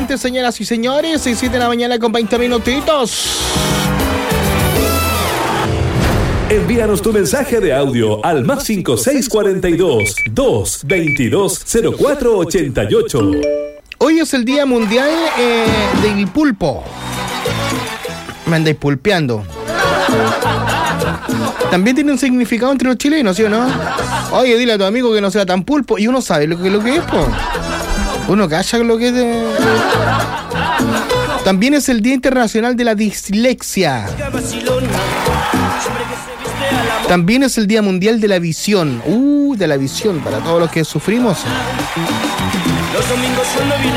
Exactamente, señoras y señores, 6:07 de la mañana con 20 minutitos. Envíanos tu mensaje de audio al más 5642 222 0488. Hoy es el Día Mundial del Pulpo. Me andáis pulpeando. También tiene un significado entre los chilenos, ¿sí o no? Oye, dile a tu amigo que no sea tan pulpo. Y uno sabe lo que es, po. Uno calla lo que es. También es el Día Internacional de la Dislexia. También es el Día Mundial de la Visión. De la visión, para todos los que sufrimos.